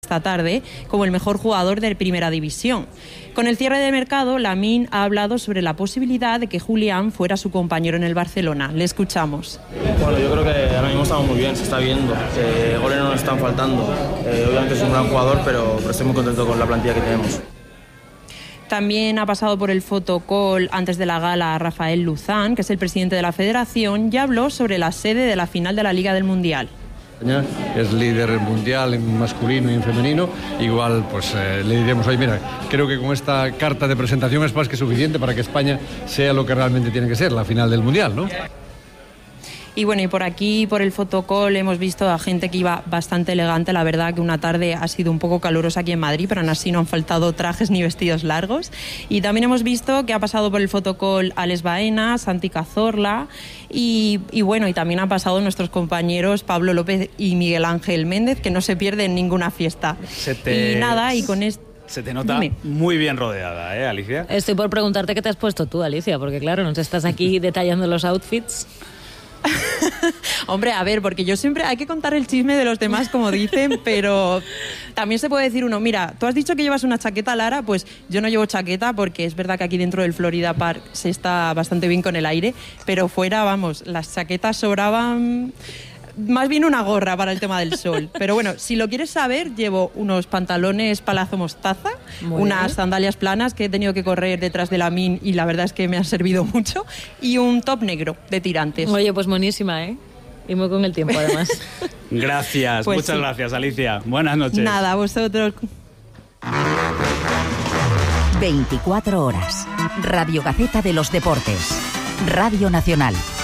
esta tarde como el mejor jugador de Primera División. Con el cierre de mercado, Lamine ha hablado sobre la posibilidad de que Julián fuera su compañero en el Barcelona. Le escuchamos. Bueno, yo creo que ahora mismo estamos muy bien, se está viendo. Goles no nos están faltando. Obviamente es un gran jugador, pero estoy muy contento con la plantilla que tenemos. También ha pasado por el fotocall antes de la gala Rafael Luzán, que es el presidente de la federación, y habló sobre la sede de la final de la Liga del Mundial. Es líder mundial en masculino y en femenino. Igual pues le diremos, oye, mira, creo que con esta carta de presentación es más que suficiente para que España sea lo que realmente tiene que ser, la final del mundial, ¿no? Y bueno, y por aquí, por el fotocall, hemos visto a gente que iba bastante elegante. La verdad que una tarde ha sido un poco calurosa aquí en Madrid, pero aún así no han faltado trajes ni vestidos largos. Y también hemos visto que ha pasado por el fotocall Alex Baena, Santi Cazorla y bueno, y también han pasado nuestros compañeros Pablo López y Miguel Ángel Méndez, que no se pierden ninguna fiesta. Y nada, y con esto... Se te nota muy bien rodeada, Alicia. Estoy por preguntarte qué te has puesto tú, Alicia, porque claro, nos estás aquí detallando los outfits. Hombre, a ver, porque yo siempre hay que contar el chisme de los demás, como dicen, pero también se puede decir uno, mira, tú has dicho que llevas una chaqueta, Lara, pues yo no llevo chaqueta porque es verdad que aquí dentro del Florida Park se está bastante bien con el aire, pero fuera, vamos, las chaquetas sobraban... Más bien una gorra para el tema del sol. Pero bueno, si lo quieres saber, llevo unos pantalones Palazzo Mostaza, unas sandalias planas que he tenido que correr detrás de Lamine y la verdad es que me han servido mucho, y un top negro de tirantes. Oye, pues buenísima, ¿eh? Y muy con el tiempo, además. Gracias, pues muchas gracias, Alicia. Buenas noches. Nada, vosotros. 24 horas. Radio Gaceta de los Deportes. Radio Nacional.